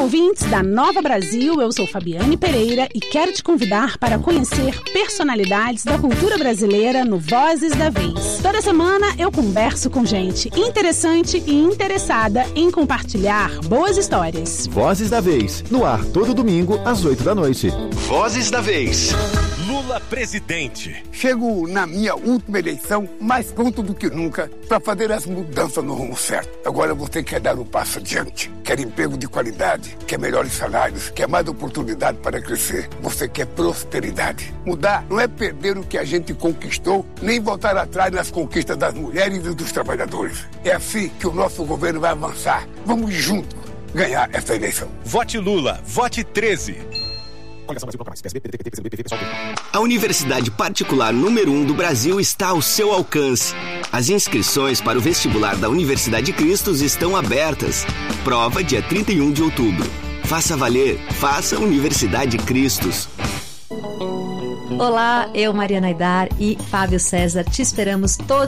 ouvintes da Nova Brasil, eu sou Fabiane Pereira e quero te convidar para conhecer personalidades da cultura brasileira no Vozes da Vez. Toda semana eu converso com gente interessante e interessada em compartilhar boas histórias. Vozes da Vez, no ar todo domingo às 8 da noite. Vozes da Vez. Lula presidente. Chego na minha última eleição mais pronto do que nunca para fazer as mudanças no rumo certo. Agora você quer dar um passo adiante, quer emprego de qualidade, quer melhores salários, quer mais oportunidade para crescer. Você quer prosperidade. Mudar não é perder o que a gente conquistou, nem voltar atrás nas conquistas das mulheres e dos trabalhadores. É assim que o nosso governo vai avançar. Vamos juntos ganhar essa eleição. Vote Lula, vote 13. A universidade particular número 1 do Brasil está ao seu alcance. As inscrições para o vestibular da Universidade Cristos estão abertas. Prova dia 31 de outubro. Faça valer, faça Universidade Cristos. Olá, eu, Mariana Aidar e Fábio César, te esperamos todos